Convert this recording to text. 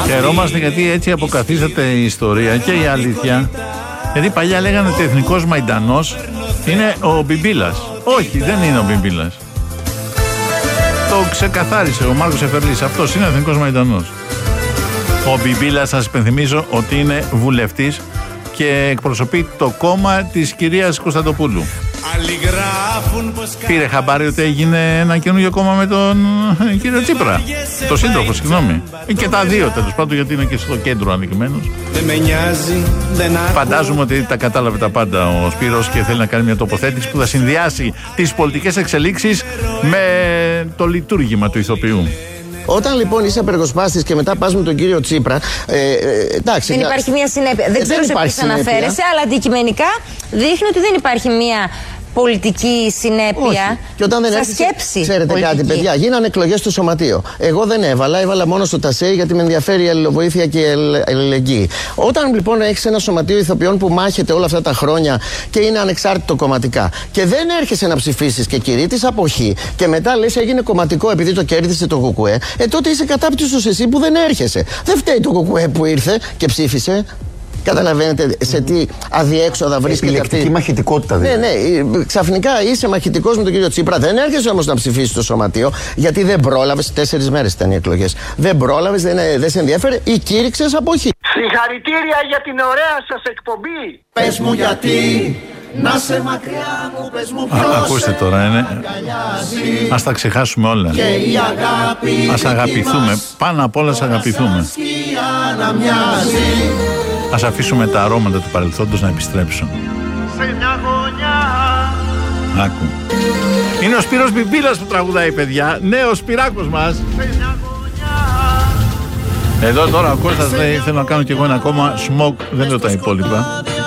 Χαιρόμαστε γιατί έτσι αποκαθίσατε η ιστορία και η αλήθεια. Γιατί παλιά λέγανε ότι εθνικός Μαϊντανός είναι ο Μπιμπίλας. Όχι, δεν είναι ο Μπιμπίλας. Το ξεκαθάρισε ο Μάρκος Εφερλής. Αυτός είναι ο εθνικός Μαϊντανός. Ο Μπιμπίλας, σας υπενθυμίζω ότι είναι βουλευτής και εκπροσωπεί το κόμμα της κυρίας Κωνσταντοπούλου. Πήρε χαμπάρι ότι έγινε ένα καινούργιο κόμμα με τον κύριο Τσίπρα. Το σύντροφο, συγγνώμη. Και τα δύο τέλος πάντων, γιατί είναι και στο κέντρο ανοιχμένος. Φαντάζομαι ότι τα κατάλαβε τα πάντα ο Σπύρος και θέλει να κάνει μια τοποθέτηση που θα συνδυάσει τις πολιτικές εξελίξεις με το λειτουργήμα του ηθοποιού. Όταν λοιπόν είσαι απεργοσπάστης και μετά πας με τον κύριο Τσίπρα, εντάξει. Δεν υπάρχει μια συνέπεια. Δεν ξέρω σε ποιους αναφέρεσαι, αλλά αντικειμενικά δείχνει ότι δεν υπάρχει μια πολιτική συνέπεια. Όχι. Και όταν δεν στα έρχεσαι, σκέψη. ξέρετε πολιτική. κάτι, παιδιά, γίνανε εκλογές στο Σωματείο. Εγώ δεν έβαλα μόνο στο ΤΑΣΕ γιατί με ενδιαφέρει η αλληλοβοήθεια και η αλληλεγγύη. Όταν λοιπόν έχεις ένα σωματείο ηθοποιών που μάχεται όλα αυτά τα χρόνια και είναι ανεξάρτητο κομματικά και δεν έρχεσαι να ψηφίσεις και κηρύττεις αποχή και μετά λες έγινε κομματικό επειδή το κέρδισε το ΚΚΕ, τότε είσαι κατάπτυστος εσύ που δεν έρχεσαι. Δεν φταίει το ΚΚΕ που ήρθε και ψήφισε. Καταλαβαίνετε σε τι αδιέξοδα βρίσκεται αυτή. Επιλεκτική μαχητικότητα δηλαδή. Ναι. Ξαφνικά είσαι μαχητικός με τον κύριο Τσίπρα. Δεν έρχεσαι όμως να ψηφίσεις το Σωματείο, γιατί δεν πρόλαβες. 4 μέρες ήταν οι εκλογές. Δεν πρόλαβες, δεν σε ενδιαφέρε ή κήρυξες αποχή. Συγχαρητήρια για την ωραία σας εκπομπή. Πες μου γιατί να σε μακριά μου, πες μου ποιος. Ακούστε τώρα, είναι. Ας τα ξεχάσουμε όλα. Ας αγαπηθούμε. Πάνω απ' όλα ας αγαπηθούμε. Ας αφήσουμε τα αρώματα του παρελθόντος να επιστρέψουν. Άκου. Είναι ο Σπύρος Μπιμπίλας που τραγουδάει, παιδιά. Ναι, ο Σπυράκος μας. Εδώ τώρα ο Κώστας λέει θέλω να κάνω κι εγώ ένα ακόμα smoke. Δεν λέω τα υπόλοιπα.